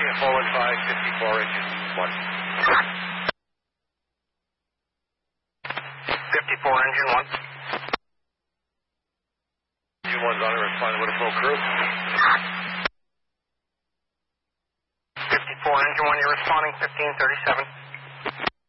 forward 5, 54 engine 1. 54 engine 1. Engine 1's on it, responding with a full crew. 54 engine 1, you're responding 1537.